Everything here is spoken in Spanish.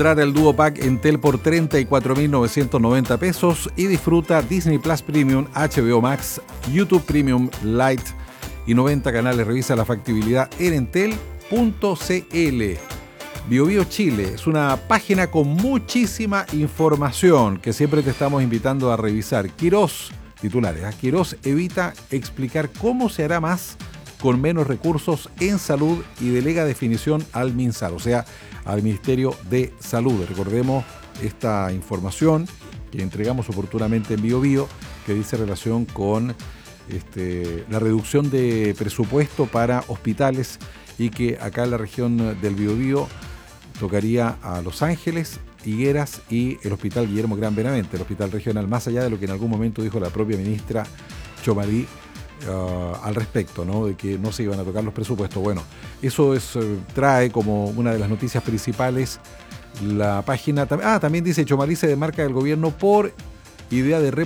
Trata el Duo Pack Entel por 34.990 pesos y disfruta Disney Plus Premium, HBO Max, YouTube Premium Lite y 90 canales. Revisa la factibilidad en entel.cl. BioBio Chile es una página con muchísima información que siempre te estamos invitando a revisar. Quirós, titulares, Quirós evita explicar cómo se hará más con menos recursos en salud y delega definición al MinSal, o sea, al Ministerio de Salud. Recordemos esta información que entregamos oportunamente en BioBio, que dice relación con la reducción de presupuesto para hospitales y que acá en la región del Biobío tocaría a Los Ángeles, Higueras y el Hospital Guillermo Gran Benavente, el hospital regional, más allá de lo que en algún momento dijo la propia ministra Chomalí al respecto, ¿no? De que no se iban a tocar los presupuestos. Bueno, eso trae como una de las noticias principales la página. También dice: Chomalí se demarca del gobierno por idea de